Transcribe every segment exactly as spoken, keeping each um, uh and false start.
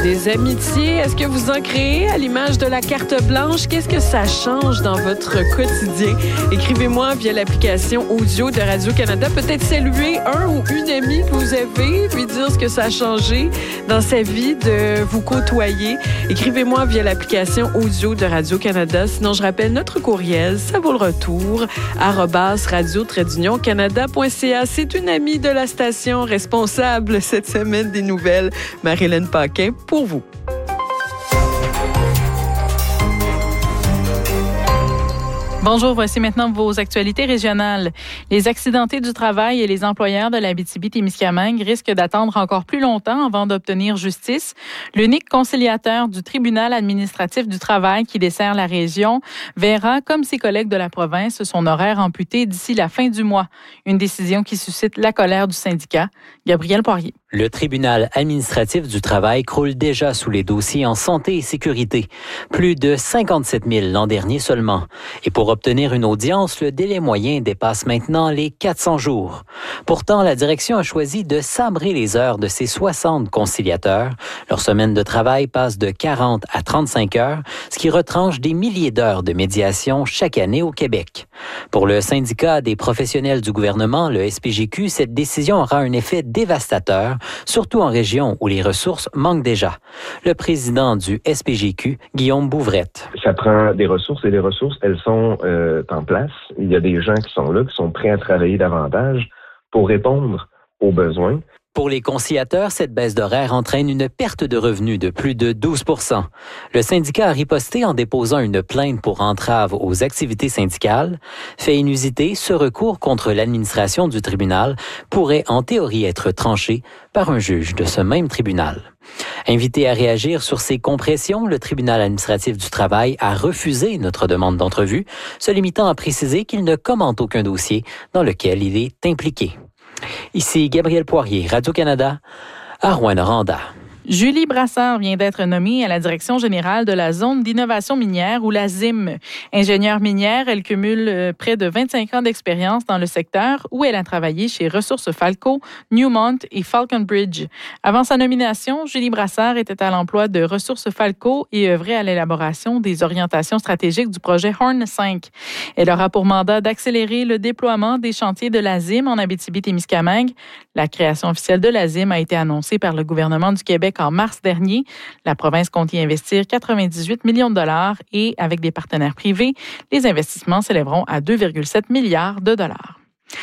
Des amitiés, est-ce que vous en créez à l'image de la carte blanche? Qu'est-ce que ça change dans votre quotidien? Écrivez-moi via l'application audio de Radio-Canada. Peut-être saluer un ou une amie que vous avez, lui dire ce que ça a changé dans sa vie de vous côtoyer. Écrivez-moi via l'application audio de Radio-Canada. Sinon, je rappelle notre courriel, ça vaut le retour, arobase radio-canada point c a. C'est une amie de la station responsable cette semaine des nouvelles, Marie-Hélène Paquin, pour vous. Bonjour, voici maintenant vos actualités régionales. Les accidentés du travail et les employeurs de l'Abitibi-Témiscamingue risquent d'attendre encore plus longtemps avant d'obtenir justice. L'unique conciliateur du tribunal administratif du travail qui dessert la région verra, comme ses collègues de la province, son horaire amputé d'ici la fin du mois. Une décision qui suscite la colère du syndicat. Gabriel Poirier. Le tribunal administratif du travail croule déjà sous les dossiers en santé et sécurité. Plus de cinquante-sept mille l'an dernier seulement. Et pour obtenir une audience, le délai moyen dépasse maintenant les quatre cents jours. Pourtant, la direction a choisi de sabrer les heures de ses soixante conciliateurs. Leur semaine de travail passe de quarante à trente-cinq heures, ce qui retranche des milliers d'heures de médiation chaque année au Québec. Pour le syndicat des professionnels du gouvernement, le S P G Q, cette décision aura un effet dévastateur, surtout en région où les ressources manquent déjà. Le président du S P G Q, Guillaume Bouvrette. Ça prend des ressources et les ressources, elles sont euh, en place. Il y a des gens qui sont là, qui sont prêts à travailler davantage pour répondre aux besoins. Pour les conciliateurs, cette baisse d'horaire entraîne une perte de revenus de plus de douze pour cent. Le syndicat a riposté en déposant une plainte pour entrave aux activités syndicales. Fait inusité, ce recours contre l'administration du tribunal pourrait en théorie être tranché par un juge de ce même tribunal. Invité à réagir sur ces compressions, le tribunal administratif du travail a refusé notre demande d'entrevue, se limitant à préciser qu'il ne commente aucun dossier dans lequel il est impliqué. Ici Gabriel Poirier, Radio-Canada, à Rouyn-Noranda. Julie Brassard vient d'être nommée à la direction générale de la zone d'innovation minière ou la Z I M. Ingénieure minière, elle cumule près de vingt-cinq ans d'expérience dans le secteur où elle a travaillé chez Ressources Falco, Newmont et Falconbridge. Avant sa nomination, Julie Brassard était à l'emploi de Ressources Falco et œuvrait à l'élaboration des orientations stratégiques du projet Horn cinq. Elle aura pour mandat d'accélérer le déploiement des chantiers de la Z I M en Abitibi-Témiscamingue. La création officielle de la Z I M a été annoncée par le gouvernement du Québec en mars dernier. La province compte y investir quatre-vingt-dix-huit millions de dollars et, avec des partenaires privés, les investissements s'élèveront à deux virgule sept milliards de dollars.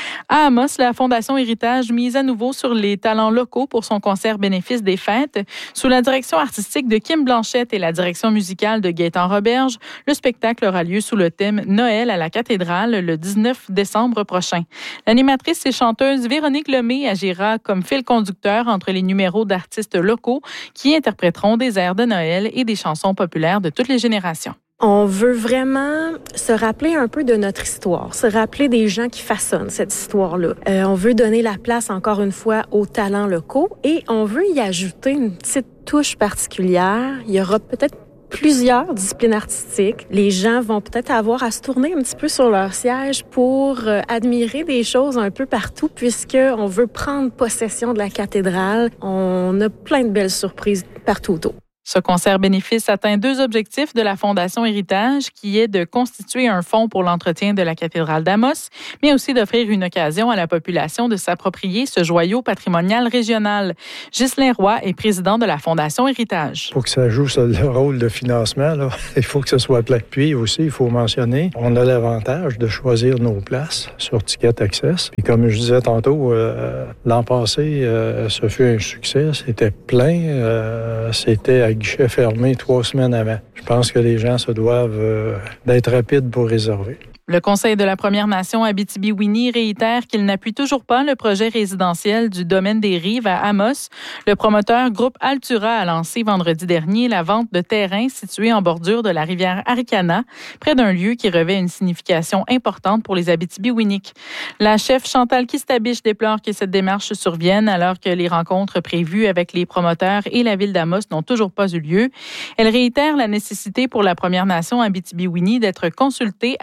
À Amos, la Fondation Héritage mise à nouveau sur les talents locaux pour son concert bénéfice des fêtes. Sous la direction artistique de Kim Blanchette et la direction musicale de Gaëtan Roberge, le spectacle aura lieu sous le thème Noël à la cathédrale le dix-neuf décembre prochain. L'animatrice et chanteuse Véronique Lemay agira comme fil conducteur entre les numéros d'artistes locaux qui interpréteront des airs de Noël et des chansons populaires de toutes les générations. On veut vraiment se rappeler un peu de notre histoire, se rappeler des gens qui façonnent cette histoire-là. Euh, on veut donner la place, encore une fois, aux talents locaux et on veut y ajouter une petite touche particulière. Il y aura peut-être plusieurs disciplines artistiques. Les gens vont peut-être avoir à se tourner un petit peu sur leur siège pour euh, admirer des choses un peu partout puisqu'on veut prendre possession de la cathédrale. On a plein de belles surprises partout autour. Ce concert bénéfice atteint deux objectifs de la Fondation Héritage, qui est de constituer un fonds pour l'entretien de la cathédrale d'Amos, mais aussi d'offrir une occasion à la population de s'approprier ce joyau patrimonial régional. Ghislain Roy est président de la Fondation Héritage. Pour que ça joue le rôle de financement, là, il faut que ce soit plat de puits aussi, il faut mentionner. On a l'avantage de choisir nos places sur Ticket Access. Et comme je disais tantôt, euh, l'an passé, euh, ce fut un succès, c'était plein, euh, c'était à guichet fermé trois semaines avant. Je pense que les gens se doivent euh, d'être rapides pour réserver. Le Conseil de la Première Nation Abitibi-Winnie réitère qu'il n'appuie toujours pas le projet résidentiel du domaine des Rives à Amos. Le promoteur Groupe Altura a lancé vendredi dernier la vente de terrains situés en bordure de la rivière Aricana, près d'un lieu qui revêt une signification importante pour les Abitibi-Winniks. La chef Chantal Kistabich déplore que cette démarche survienne alors que les rencontres prévues avec les promoteurs et la ville d'Amos n'ont toujours pas eu lieu. Elle réitère la nécessité pour la Première Nation Abitibi-Winnie d'être consultée afin de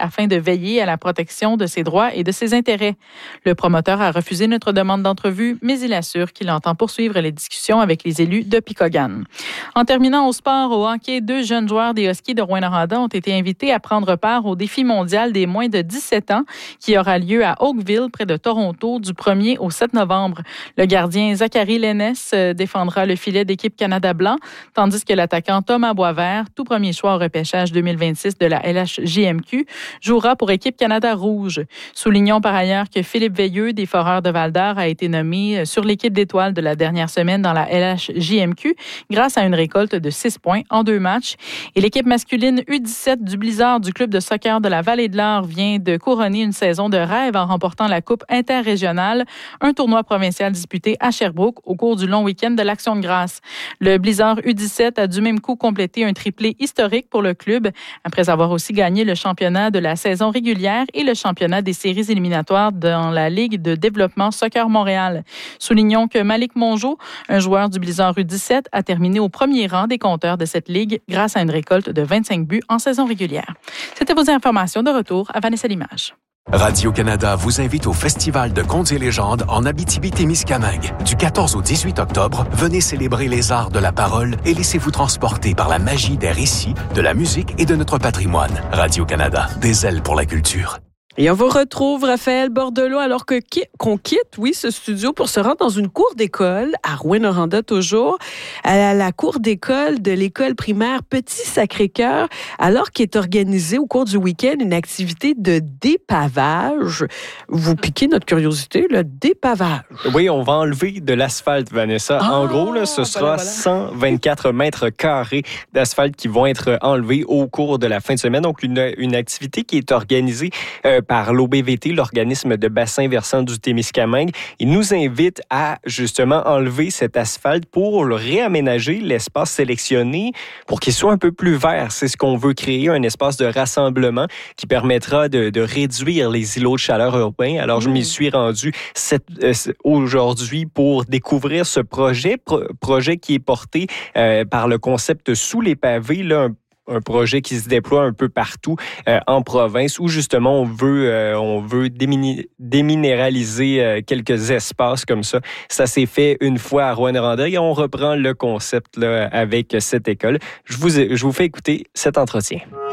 veiller à la protection de ses droits et de ses intérêts. Le promoteur a refusé notre demande d'entrevue, mais il assure qu'il entend poursuivre les discussions avec les élus de Picogan. En terminant au sport, au hockey, deux jeunes joueurs des Huskies de Rouyn-Noranda ont été invités à prendre part au défi mondial des moins de dix-sept ans qui aura lieu à Oakville, près de Toronto, du premier au sept novembre. Le gardien Zachary Lénès défendra le filet d'équipe Canada Blanc, tandis que l'attaquant Thomas Boisvert, tout premier choix au repêchage deux mille vingt-six de la L H J M Q, jouera pour équipe Canada Rouge. Soulignons par ailleurs que Philippe Veilleux, des Foreurs de Val-d'Or, a été nommé sur l'équipe d'étoiles de la dernière semaine dans la L H J M Q grâce à une récolte de six points en deux matchs. Et l'équipe masculine U dix-sept du Blizzard du club de soccer de la Vallée de l'Or vient de couronner une saison de rêve en remportant la Coupe interrégionale, un tournoi provincial disputé à Sherbrooke au cours du long week-end de l'Action de grâce. Le Blizzard U dix-sept a du même coup complété un triplé historique pour le club, après avoir aussi gagné le championnat de la saison régulière et le championnat des séries éliminatoires dans la Ligue de développement Soccer Montréal. Soulignons que Malik Mongeau, un joueur du Blizzard U dix-sept, a terminé au premier rang des compteurs de cette ligue grâce à une récolte de vingt-cinq buts en saison régulière. C'était vos informations. De retour à Vanessa Limage. Radio-Canada vous invite au Festival de Contes et légendes en Abitibi-Témiscamingue. Du quatorze au dix-huit octobre, venez célébrer les arts de la parole et laissez-vous transporter par la magie des récits, de la musique et de notre patrimoine. Radio-Canada, des ailes pour la culture. Et on vous retrouve, Raphaël Bordelot, alors que qu'on quitte, oui, ce studio pour se rendre dans une cour d'école, à Rouyn-Noranda toujours, à la cour d'école de l'école primaire Petit Sacré-Cœur, alors qu'est organisée au cours du week-end une activité de dépavage. Vous piquez notre curiosité, le dépavage. Oui, on va enlever de l'asphalte, Vanessa. Ah, en gros, là, ce sera voilà, voilà. cent vingt-quatre mètres carrés d'asphalte qui vont être enlevés au cours de la fin de semaine. Donc, une, une activité qui est organisée euh, par l'O B V T, l'organisme de bassin versant du Témiscamingue. Il nous invite à justement enlever cet asphalte pour le réaménager, l'espace sélectionné, pour qu'il soit un peu plus vert. C'est ce qu'on veut créer, un espace de rassemblement qui permettra de, de réduire les îlots de chaleur urbains. Alors, je m'y suis rendu cette, euh, aujourd'hui pour découvrir ce projet, pro, projet qui est porté euh, par le concept Sous les pavés, là, un un projet qui se déploie un peu partout euh, en province où justement on veut euh, on veut démini- déminéraliser euh, quelques espaces comme ça. Ça s'est fait une fois à Rouyn-Noranda et on reprend le concept là, avec cette école. Je vous je vous fais écouter cet entretien.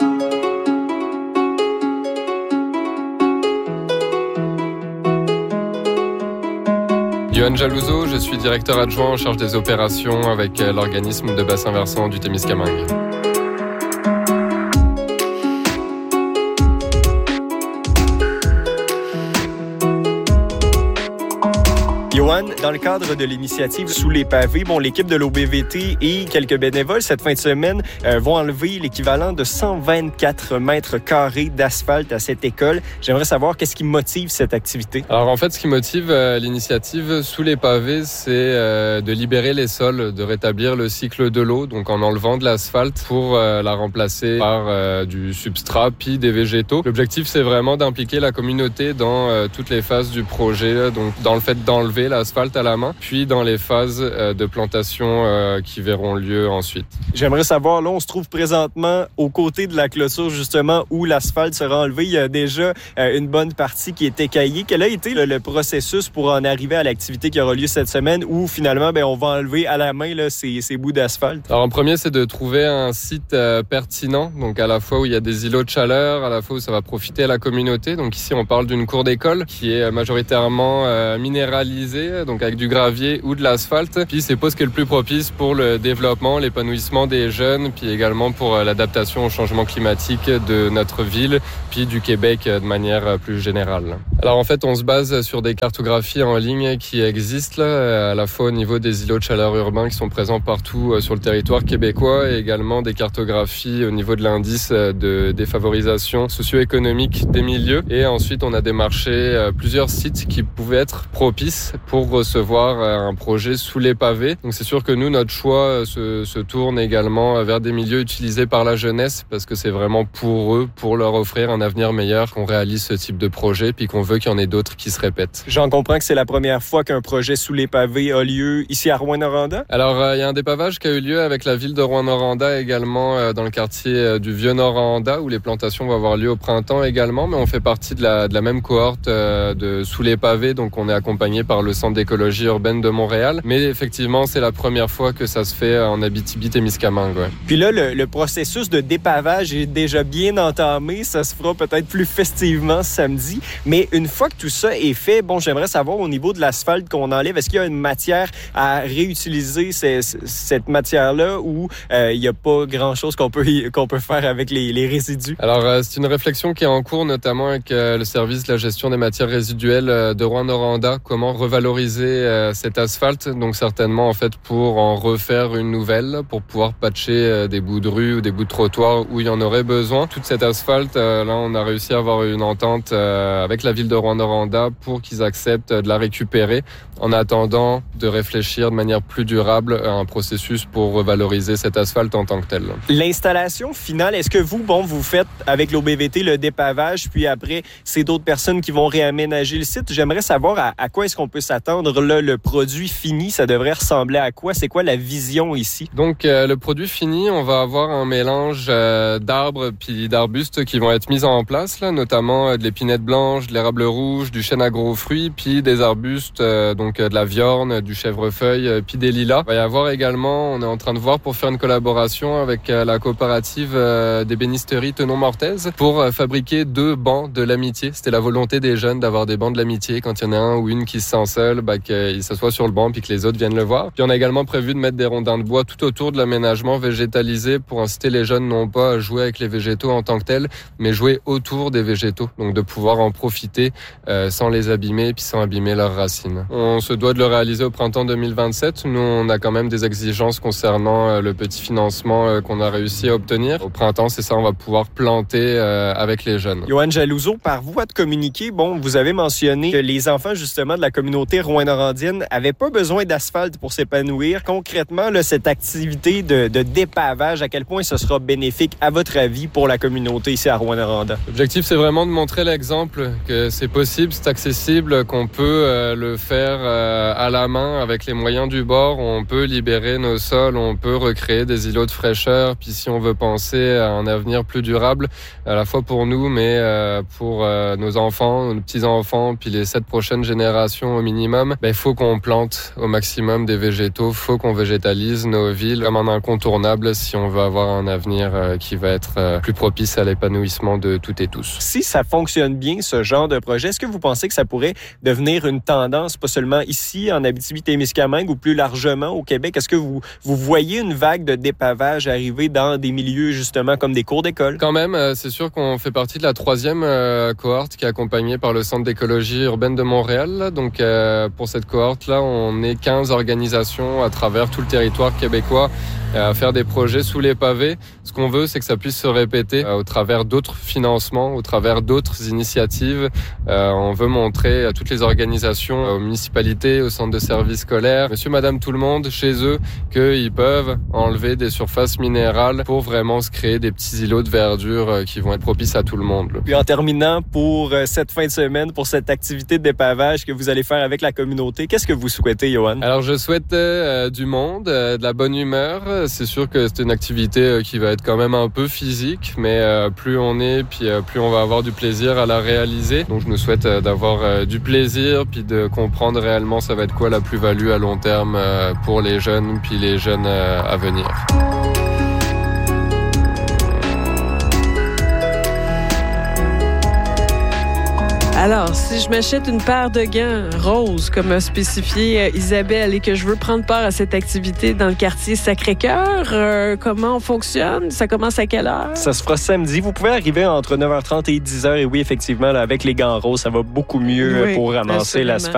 Yoann Jalouzo, je suis directeur adjoint en charge des opérations avec l'organisme de bassin versant du Témiscamingue. Yoann, dans le cadre de l'initiative Sous les pavés, bon, l'équipe de l'O B V T et quelques bénévoles cette fin de semaine euh, vont enlever l'équivalent de cent vingt-quatre mètres carrés d'asphalte à cette école. J'aimerais savoir qu'est-ce qui motive cette activité. Alors en fait, ce qui motive euh, l'initiative Sous les pavés, c'est euh, de libérer les sols, de rétablir le cycle de l'eau, donc en enlevant de l'asphalte pour euh, la remplacer par euh, du substrat puis des végétaux. L'objectif, c'est vraiment d'impliquer la communauté dans euh, toutes les phases du projet, donc dans le fait d'enlever l'asphalte à la main, puis dans les phases de plantation euh, qui verront lieu ensuite. J'aimerais savoir, là, on se trouve présentement aux côtés de la clôture, justement, où l'asphalte sera enlevé. Il y a déjà euh, une bonne partie qui est écaillée. Quel a été le, le processus pour en arriver à l'activité qui aura lieu cette semaine, où finalement, ben, on va enlever à la main là, ces, ces bouts d'asphalte? Alors, en premier, c'est de trouver un site euh, pertinent, donc à la fois où il y a des îlots de chaleur, à la fois où ça va profiter à la communauté. Donc ici, on parle d'une cour d'école qui est majoritairement euh, minéralisée, donc avec du gravier ou de l'asphalte. Puis c'est pas ce qui est le plus propice pour le développement, l'épanouissement des jeunes, puis également pour l'adaptation au changement climatique de notre ville, puis du Québec de manière plus générale. Alors en fait, on se base sur des cartographies en ligne qui existent là, à la fois au niveau des îlots de chaleur urbains qui sont présents partout sur le territoire québécois et également des cartographies au niveau de l'indice de défavorisation socio-économique des milieux. Et ensuite, on a démarché plusieurs sites qui pouvaient être propices pour pour recevoir un projet sous les pavés. Donc c'est sûr que nous, notre choix se, se tourne également vers des milieux utilisés par la jeunesse parce que c'est vraiment pour eux, pour leur offrir un avenir meilleur qu'on réalise ce type de projet puis qu'on veut qu'il y en ait d'autres qui se répètent. J'en comprends que c'est la première fois qu'un projet sous les pavés a lieu ici à Rouyn-Noranda? Alors, euh, il y a un dépavage qui a eu lieu avec la ville de Rouyn-Noranda également euh, dans le quartier euh, du Vieux-Noranda où les plantations vont avoir lieu au printemps également, mais on fait partie de la, de la même cohorte euh, de sous les pavés, donc on est accompagné par le Centre d'écologie urbaine de Montréal. Mais effectivement, c'est la première fois que ça se fait en Abitibi-Témiscamingue. Ouais. Puis là, le, le processus de dépavage est déjà bien entamé. Ça se fera peut-être plus festivement samedi. Mais une fois que tout ça est fait, bon, j'aimerais savoir au niveau de l'asphalte qu'on enlève, est-ce qu'il y a une matière à réutiliser ces, cette matière-là ou euh, il n'y a pas grand-chose qu'on peut, qu'on peut faire avec les, les résidus? Alors, euh, c'est une réflexion qui est en cours, notamment avec euh, le service de la gestion des matières résiduelles euh, de Rouyn-Noranda. Comment revaloriser euh, cet asphalte? Donc, certainement, en fait, pour en refaire une nouvelle, pour pouvoir patcher euh, des bouts de rue ou des bouts de trottoir où il y en aurait besoin. Toute cette asphalte, euh, là, on a réussi à avoir une entente euh, avec la ville de Rouyn-Noranda pour qu'ils acceptent de la récupérer en attendant de réfléchir de manière plus durable à un processus pour revaloriser cet asphalte en tant que tel. L'installation finale, est-ce que vous, bon, vous faites avec l'O B V T le dépavage, puis après, c'est d'autres personnes qui vont réaménager le site? J'aimerais savoir à, à quoi est-ce qu'on peut s'attendre. Là, le produit fini, ça devrait ressembler à quoi? C'est quoi la vision ici? Donc, euh, le produit fini, on va avoir un mélange euh, d'arbres puis d'arbustes qui vont être mis en place, là, notamment euh, de l'épinette blanche, de l'érable rouge, du chêne à gros fruits, puis des arbustes, euh, donc euh, de la viorne, du chèvrefeuille, euh, puis des lilas. Il va y avoir également, on est en train de voir pour faire une collaboration avec euh, la coopérative euh, d'ébénisterie Tenon-Mortaise pour euh, fabriquer deux bancs de l'amitié. C'était la volonté des jeunes d'avoir des bancs de l'amitié. Quand il y en a un ou une qui se sent seul, bah, qu'il s'assoit sur le banc puis que les autres viennent le voir. Puis on a également prévu de mettre des rondins de bois tout autour de l'aménagement végétalisé pour inciter les jeunes non pas à jouer avec les végétaux en tant que tels, mais jouer autour des végétaux. Donc de pouvoir en profiter euh, sans les abîmer puis sans abîmer leurs racines. On se doit de le réaliser au printemps deux mille vingt-sept. Nous, on a quand même des exigences concernant euh, le petit financement euh, qu'on a réussi à obtenir. Au printemps, c'est ça, on va pouvoir planter euh, avec les jeunes. Yoann Jalouzeau, par voie de communiqué, bon, vous avez mentionné que les enfants, justement, de la communauté rouyn-norandienne avaient pas besoin d'asphalte pour s'épanouir. Concrètement, là, cette activité de, de dépavage, à quel point ce sera bénéfique, à votre avis, pour la communauté ici à Rouyn-Noranda? L'objectif, c'est vraiment de montrer l'exemple que c'est possible, c'est accessible, qu'on peut euh, le faire euh, à la main avec les moyens du bord. On peut libérer nos sols, on peut recréer des îlots de fraîcheur. Puis si on veut penser à un avenir plus durable, à la fois pour nous, mais euh, pour euh, nos enfants, nos petits-enfants, puis les sept prochaines générations au minimum, ben, il faut qu'on plante au maximum des végétaux, il faut qu'on végétalise nos villes comme un incontournable si on veut avoir un avenir euh, qui va être euh, plus propice à l'épanouissement de toutes et tous. Si ça fonctionne bien, ce genre de projet, est-ce que vous pensez que ça pourrait devenir une tendance, pas seulement ici, en Abitibi-Témiscamingue, ou plus largement au Québec? Est-ce que vous, vous voyez une vague de dépavage arriver dans des milieux, justement, comme des cours d'école? Quand même, euh, c'est sûr qu'on fait partie de la troisième euh, cohorte qui est accompagnée par le Centre d'écologie urbaine de Montréal. Là. Donc, euh, pour cette cohorte-là, on est quinze organisations à travers tout le territoire québécois à faire des projets sous les pavés. Ce qu'on veut, c'est que ça puisse se répéter euh, au travers d'autres financements, au travers d'autres initiatives. Euh, on veut montrer à toutes les organisations, aux municipalités, aux centres de services scolaires, monsieur, madame, tout le monde, chez eux, qu'ils peuvent enlever des surfaces minérales pour vraiment se créer des petits îlots de verdure euh, qui vont être propices à tout le monde. Là. Puis en terminant, pour euh, cette fin de semaine, pour cette activité de dépavage que vous allez faire avec la communauté, qu'est-ce que vous souhaitez, Yoann? Alors, je souhaite euh, du monde, euh, de la bonne humeur. C'est sûr que c'est une activité euh, qui va être quand même un peu physique, mais euh, plus on est, puis euh, plus on va avoir du plaisir à la réaliser. Donc, je nous souhaite euh, d'avoir euh, du plaisir, puis de comprendre réellement ça va être quoi la plus-value à long terme euh, pour les jeunes, puis les jeunes euh, à venir. Alors, si je m'achète une paire de gants roses, comme a spécifié Isabelle, et que je veux prendre part à cette activité dans le quartier Sacré-Cœur, euh, comment on fonctionne? Ça commence à quelle heure? Ça se fera samedi. Vous pouvez arriver entre neuf heures trente et dix heures. Et oui, effectivement, là, avec les gants roses, ça va beaucoup mieux oui, pour ramasser l'asphalte.